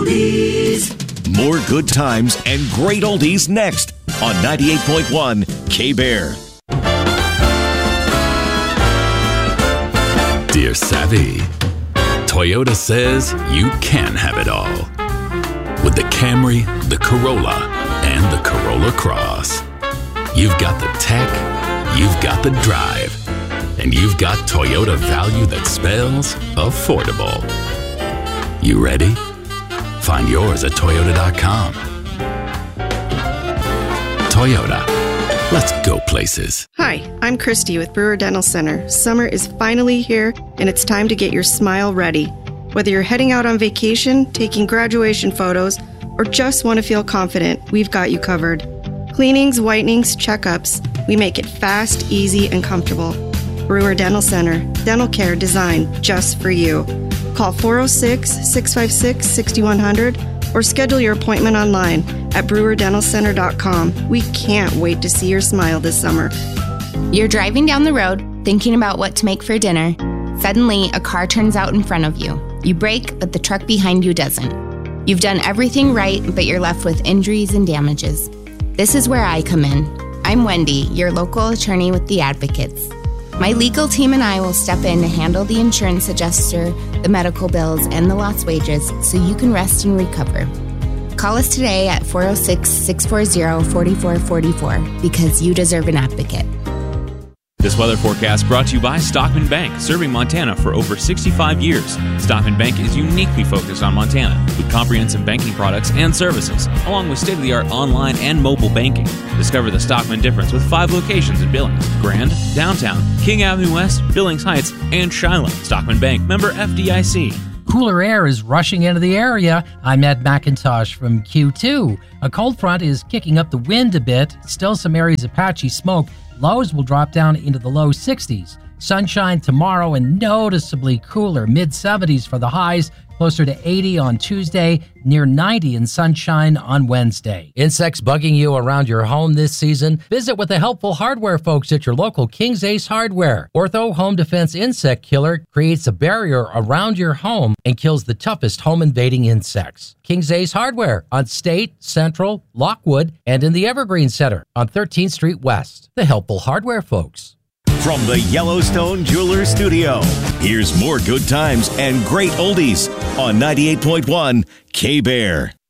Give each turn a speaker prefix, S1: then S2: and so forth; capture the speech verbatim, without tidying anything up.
S1: oldies.
S2: More good times and great oldies next on ninety-eight point one K-Bear.
S3: Dear Savvy, Toyota says you can have it all. With the Camry, the Corolla, and the Corolla Cross. You've got the tech, you've got the drive, and you've got Toyota value that spells affordable. You ready? Find yours at Toyota dot com. Toyota. Let's go places.
S4: Hi, I'm Christy with Brewer Dental Center. Summer is finally here, and it's time to get your smile ready. Whether you're heading out on vacation, taking graduation photos, or just want to feel confident, we've got you covered. Cleanings, whitenings, checkups, we make it fast, easy, and comfortable. Brewer Dental Center, dental care designed just for you. Call four oh six, six five six, six one zero zero or schedule your appointment online at brewer dental center dot com. We can't wait to see your smile this summer.
S5: You're driving down the road, thinking about what to make for dinner. Suddenly, a car turns out in front of you. You brake, but the truck behind you doesn't. You've done everything right, but you're left with injuries and damages. This is where I come in. I'm Wendy, your local attorney with the Advocates. My legal team and I will step in to handle the insurance adjuster, the medical bills, and the lost wages so you can rest and recover. Call us today at four oh six, six four zero, four four four four because you deserve an advocate.
S6: This weather forecast brought to you by Stockman Bank, serving Montana for over sixty-five years. Stockman Bank is uniquely focused on Montana with comprehensive banking products and services, along with state-of-the-art online and mobile banking. Discover the Stockman difference with five locations in Billings: Grand, Downtown, King Avenue West, Billings Heights, and Shiloh. Stockman Bank, member F D I C.
S7: Cooler air is rushing into the area. I'm Ed McIntosh from Q two. A cold front is kicking up the wind a bit. Still some areas of patchy smoke. Lows will drop down into the low sixties. Sunshine tomorrow and noticeably cooler, mid seventies for the highs, closer to eighty on Tuesday, near ninety in sunshine on Wednesday. Insects bugging you around your home this season? Visit with the helpful hardware folks at your local King's Ace Hardware. Ortho Home Defense Insect Killer creates a barrier around your home and kills the toughest home-invading insects. King's Ace Hardware on State, Central, Lockwood, and in the Evergreen Center on thirteenth Street West. The helpful hardware folks.
S2: From the Yellowstone Jewelers Studio, here's more good times and great oldies on ninety-eight point one K-Bear.